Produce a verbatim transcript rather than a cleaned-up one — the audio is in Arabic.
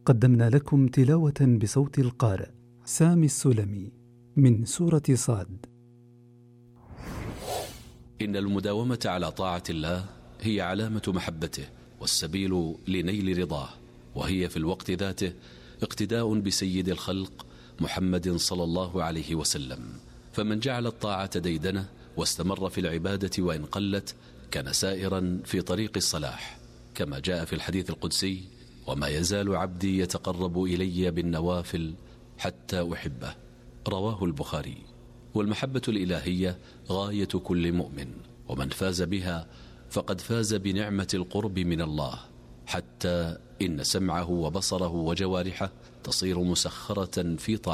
قدمنا لكم تلاوة بصوت القارئ سامي السلمي من سورة صاد. إن المداومة على طاعة الله هي علامة محبته والسبيل لنيل رضاه، وهي في الوقت ذاته اقتداء بسيد الخلق محمد صلى الله عليه وسلم. فمن جعل الطاعة ديدنه واستمر في العبادة وإن قلت كان سائرا في طريق الصلاح، كما جاء في الحديث القدسي: وما يزال عبدي يتقرب إلي بالنوافل حتى أحبه، رواه البخاري. والمحبة الإلهية غاية كل مؤمن، ومن فاز بها فقد فاز بنعمة القرب من الله، حتى إن سمعه وبصره وجوارحه تصير مسخرة في طاعته.